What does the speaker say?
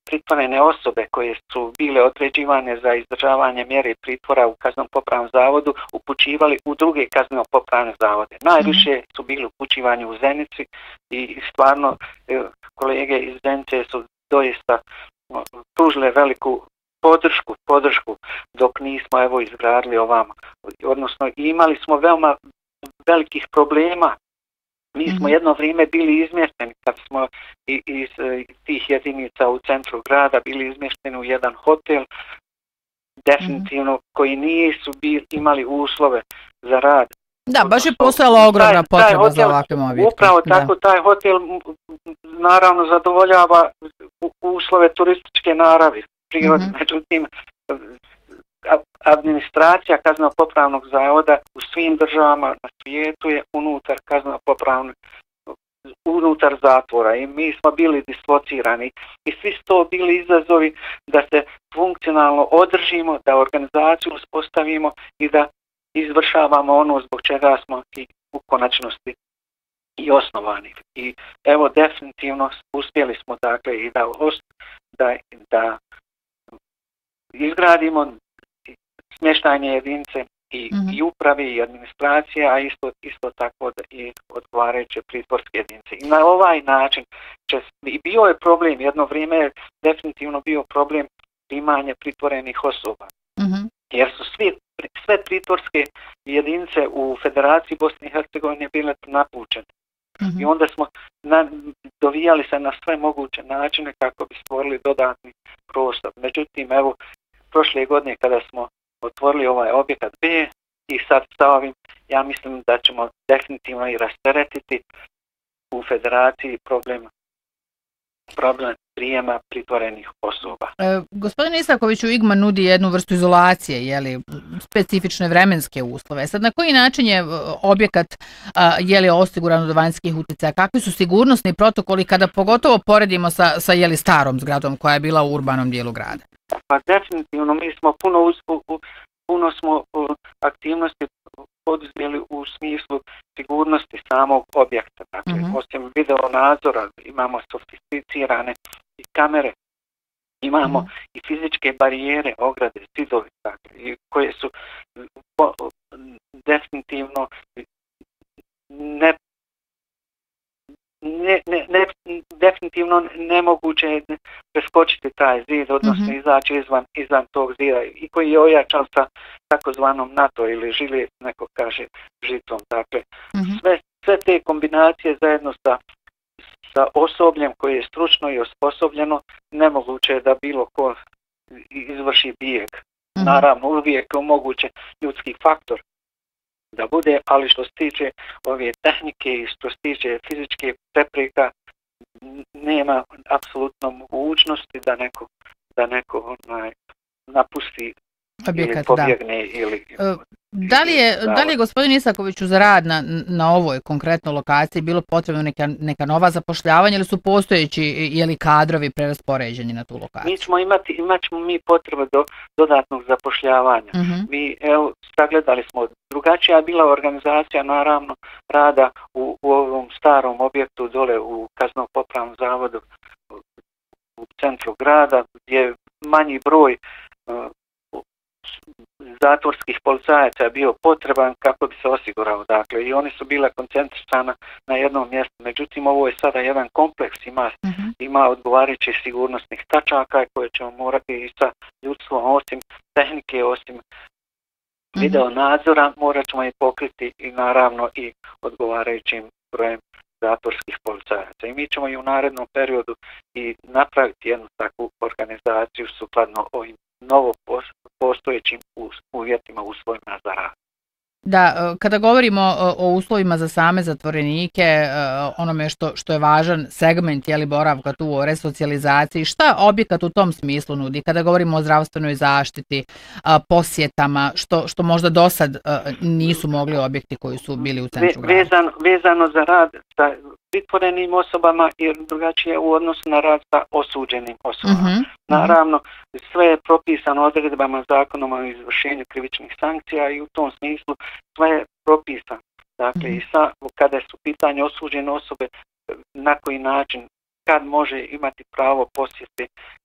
pritvorene osobe koje su bile određivane za izdržavanje mjere pritvora u kazneno-popravnom zavodu upućivali u druge kazneno-popravne zavode. Najviše su bili upućivani u Zenici i stvarno kolege iz Zenice su doista pružile veliku podršku dok nismo evo izgradili ovamo. Odnosno imali smo veoma velikih problema. Mi smo jedno vrijeme bili izmješteni kad smo iz tih jedinica u centru grada bili izmješteni u jedan hotel, definitivno koji nisu imali uslove za rad. Da, baš je postojala ogromna potreba za ovakvim objektima. Upravo tako, taj hotel naravno zadovoljava uslove turističke naravi, prirode. Međutim, administracija kazneno-popravnog zavoda u svim državama na svijetu je unutar zatvora i mi smo bili dislocirani i svi su to bili izazovi da se funkcionalno održimo, da organizaciju uspostavimo i da izvršavamo ono zbog čega smo i u konačnosti i osnovani. I evo definitivno uspjeli smo dakle i da izgradimo smještajne jedinice i uprave i administracije, a isto tako i odgovarajuće pritvorske jedinice. I na ovaj način i bio je problem, jedno vrijeme je definitivno bio problem primanja pritvorenih osoba. Jer su sve pritvorske jedinice u Federaciji Bosne i Hercegovine bile napučene. I onda smo dovijali se na sve moguće načine kako bi stvorili dodatni prostor. Međutim, evo, prošle godine kada smo otvorili ovaj objekat B i sad sa ovim, ja mislim da ćemo definitivno i rasteretiti u Federaciji problem prijema pritvorenih osoba. Gospodine Isakoviću, IGMA nudi jednu vrstu izolacije, specifične vremenske uslove. Sad, na koji način je objekat osiguran od vanjskih utjecaja? Kakvi su sigurnosni protokoli kada pogotovo poredimo sa starom zgradom koja je bila u urbanom dijelu grada? Pa definitivno mi smo puno smo aktivnosti poduzeli u smislu sigurnosti samog objekta. Dakle, osim video nadzora imamo sofisticirane i kamere, imamo i fizičke barijere, ograde, zidovi, dakle, koje su definitivno definitivno nemoguće preskočiti taj zid, odnosno izaći izvan tog zida i koji je ojačan sa takozvanom NATO ili žilet, neko kaže žitom. Dakle, sve te kombinacije zajedno sa osobljem koje je stručno i osposobljeno, nemoguće je da bilo ko izvrši bijeg. Naravno, uvijek je moguće ljudski faktor da bude, ali što se tiče ove tehnike i što se tiče fizičke prepreka, nema apsolutno mogućnosti da neko napusti objekat, ili pobjegne. Da li je gospodin Isakoviću za rad na ovoj konkretno lokaciji bilo potrebno neka nova zapošljavanja ili su postojeći kadrovi preraspoređeni na tu lokaciju? Imat ćemo mi potrebu dodatnog zapošljavanja. Mi sagledali smo drugačija bila organizacija naravno rada u ovom starom objektu dole u kazneno-popravnom zavodu u centru grada gdje je manji broj zatvorskih policajaca je bio potreban kako bi se osigurao. Dakle, i oni su bile koncentrisana na jednom mjestu. Međutim, ovo je sada jedan kompleks, ima odgovarajućih sigurnosnih tačaka koje ćemo morati i sa ljudstvom, osim tehnike, osim video nadzora, morat ćemo i pokriti i naravno i odgovarajućim brojem zatvorskih policajaca. I mi ćemo i u narednom periodu i napraviti jednu takvu organizaciju sukladno ovim novo postojećim uvjetima, uslovima za rad. Da, kada govorimo o uslovima za same zatvorenike, onome što je važan segment boravka tu, o resocijalizaciji, šta objekat u tom smislu nudi? Kada govorimo o zdravstvenoj zaštiti, posjetama, što možda do sad nisu mogli objekti koji su bili u centru grada? Vezano za rad sa pritvorenim osobama i drugačije u odnosu na rad sa osuđenim osobama. Naravno, sve je propisano odredbama zakonom o izvršenju krivičnih sankcija i u tom smislu sve je propisano. Dakle, i kada su pitanje osuđene osobe, na koji način, kad može imati pravo posjete